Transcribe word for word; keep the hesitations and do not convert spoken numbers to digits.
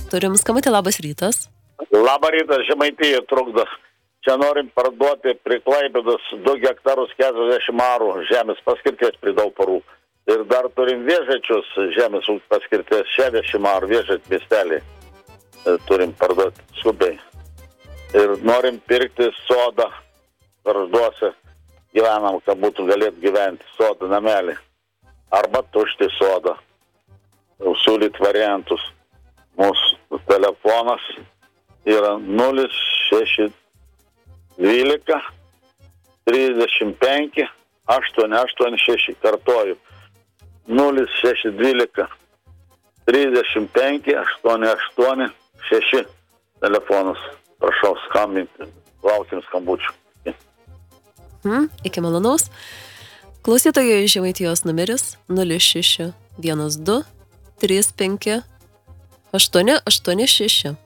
Turim skambutį, labas rytas. Labą rytą, Žemaitija trukdo. Čia norim parduoti prie Klaipėdos du hektarus keturiasdešimt arų žemės paskirties prie Dauparų. Ir dar turim Vėžaičius žemės paskirties šešiasdešimt arų Vėžait miestelį. Turim parduoti skubiai. Ir norim pirkti sodą Gargžduose. Gyvenam, kad būtų galėt gyventi sodą namelį. Arba tušti sodą. Siūlyt variantus. Mūsų telefonas yra nulis šeši dvylika trisdešimt penki aštuoni aštuoni šeši, kartoju. nulis šeši dvylika trisdešimt penki aštuoni aštuoni šeši telefonas. Prašau skambinti. Laukim skambučių. Hmm, iki malonaus. Klausytojų Žemaitijos numeris nulis šeši vienas du trys penki aštuoni aštuoni šeši.